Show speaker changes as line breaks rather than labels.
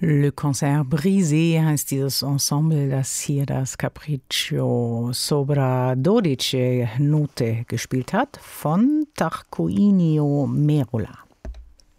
Le Concert Brisé heißt dieses Ensemble, das hier das Capriccio Sopra 12 Note gespielt hat, von Tarquinio Merola.